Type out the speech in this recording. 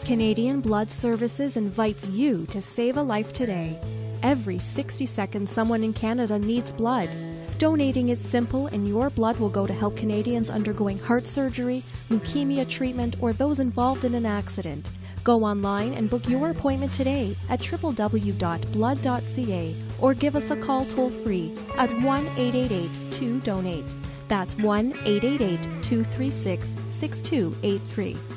Canadian Blood Services invites you to save a life today. Every 60 seconds, someone in Canada needs blood. Donating is simple, and your blood will go to help Canadians undergoing heart surgery, leukemia treatment, or those involved in an accident. Go online and book your appointment today at www.blood.ca or give us a call toll-free at 1-888-2-DONATE. That's 1-888-236-6283.